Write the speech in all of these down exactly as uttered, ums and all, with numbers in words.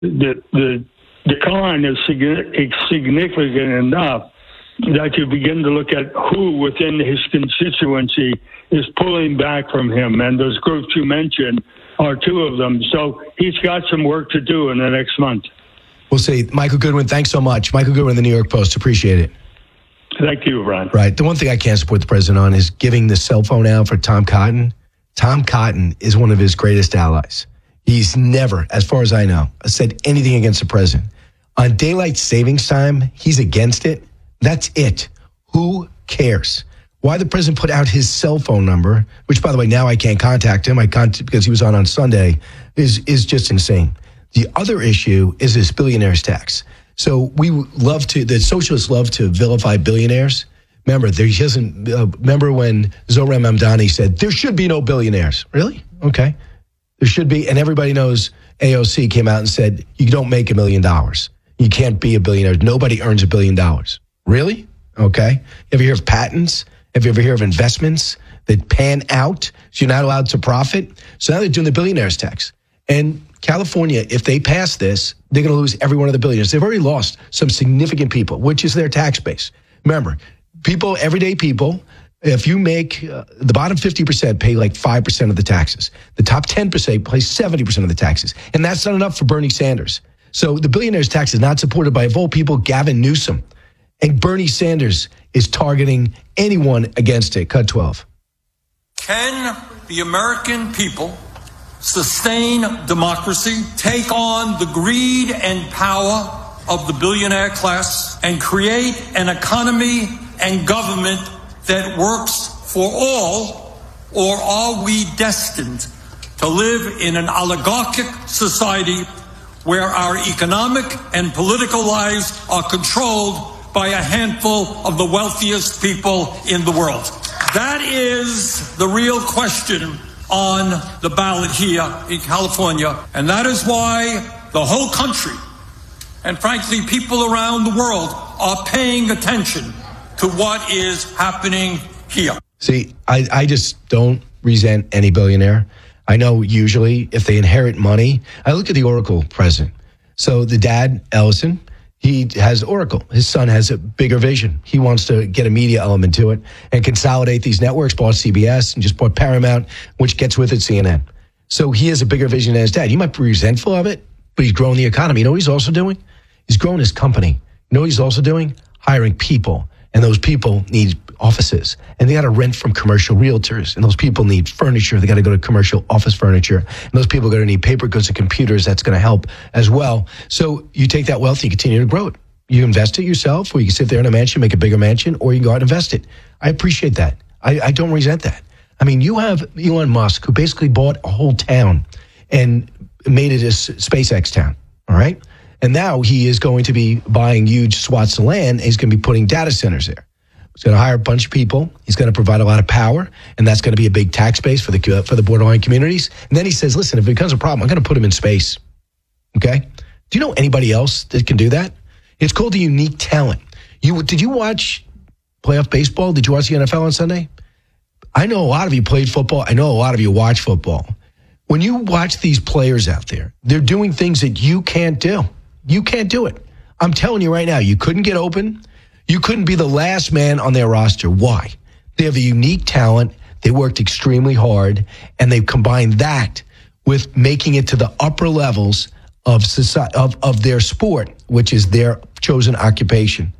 the, the decline is significant enough that you begin to look at who within his constituency is pulling back from him. And those groups you mentioned are two of them. So he's got some work to do in the next month. We'll see. Michael Goodwin, thanks so much. Michael Goodwin, the New York Post. Appreciate it. Thank you, Ron. Right. The one thing I can't support the president on is giving the cell phone out for Tom Cotton. Tom Cotton is one of his greatest allies. He's never, as far as I know, said anything against the president. On daylight savings time, he's against it. That's it. Who cares? Why the president put out his cell phone number, which, by the way, now I can't contact him I can't, because he was on on Sunday, is is just insane. The other issue is this billionaires tax. So we love to, the socialists love to vilify billionaires. Remember, there isn't, uh, remember when Zohran Mamdani said, there should be no billionaires. Really? Okay. There should be. And everybody knows A O C came out and said, you don't make a million dollars. You can't be a billionaire. Nobody earns a billion dollars. Really? Okay. Have you heard of patents? Have you ever heard of investments that pan out? So you're not allowed to profit? So now they're doing the billionaires tax. And California, if they pass this, they're going to lose every one of the billionaires. They've already lost some significant people, which is their tax base. Remember, people, everyday people, if you make uh, the bottom fifty percent pay like five percent of the taxes. The top ten percent pay seventy percent of the taxes. And that's not enough for Bernie Sanders. So the billionaires tax is not supported by, of all people, Gavin Newsom. And Bernie Sanders is targeting anyone against it. Cut twelve. Can the American people sustain democracy, take on the greed and power of the billionaire class, and create an economy and government that works for all? Or are we destined to live in an oligarchic society where our economic and political lives are controlled by a handful of the wealthiest people in the world? That is the real question on the ballot here in California. And that is why the whole country, and frankly, people around the world, are paying attention to what is happening here. See, I, I just don't resent any billionaire. I know usually if they inherit money, I look at the Oracle president. So the dad, Ellison, he has Oracle. His son has a bigger vision. He wants to get a media element to it and consolidate these networks, bought C B S and just bought Paramount, which gets with it C N N. So he has a bigger vision than his dad. He might be resentful of it, but he's growing the economy. You know what he's also doing? He's growing his company. You know what he's also doing? Hiring people. And those people need offices. And they got to rent from commercial realtors. And those people need furniture. They got to go to commercial office furniture. And those people are going to need paper goods and computers. That's going to help as well. So you take that wealth and you continue to grow it. You invest it yourself, or you can sit there in a mansion, make a bigger mansion, or you can go out and invest it. I appreciate that. I, I don't resent that. I mean, you have Elon Musk, who basically bought a whole town and made it a SpaceX town, all right? And now he is going to be buying huge swaths of land, and he's going to be putting data centers there. He's going to hire a bunch of people. He's going to provide a lot of power, and that's going to be a big tax base for the for the borderline communities. And then he says, listen, if it becomes a problem, I'm going to put him in space. Okay? Do you know anybody else that can do that? It's called the unique talent. You Did you watch playoff baseball? Did you watch the N F L on Sunday? I know a lot of you played football. I know a lot of you watch football. When you watch these players out there, they're doing things that you can't do. You can't do it. I'm telling you right now, you couldn't get open. You couldn't be the last man on their roster. Why? They have a unique talent. They worked extremely hard, and they've combined that with making it to the upper levels of society, of, of their sport, which is their chosen occupation.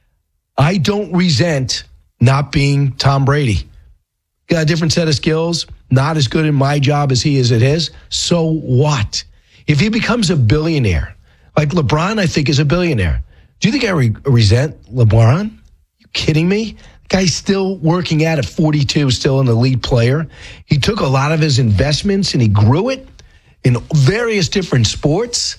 I don't resent not being Tom Brady. Got a different set of skills, not as good in my job as he is at his. So what? If he becomes a billionaire, like LeBron, I think, is a billionaire. Do you think I re- resent LeBron? You kidding me? The guy's still working at at forty-two, still an elite player. He took a lot of his investments and he grew it in various different sports.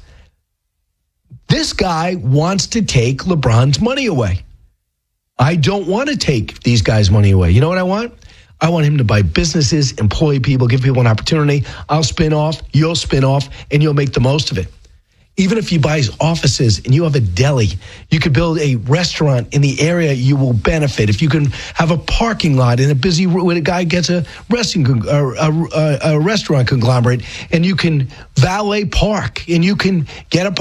This guy wants to take LeBron's money away. I don't want to take these guys' money away. You know what I want? I want him to buy businesses, employ people, give people an opportunity. I'll spin off, you'll spin off, and you'll make the most of it. Even if you buy offices and you have a deli, you could build a restaurant in the area, you will benefit. If you can have a parking lot in a busy, when a guy gets a, resting, a, a, a restaurant conglomerate, and you can valet park, and you can get a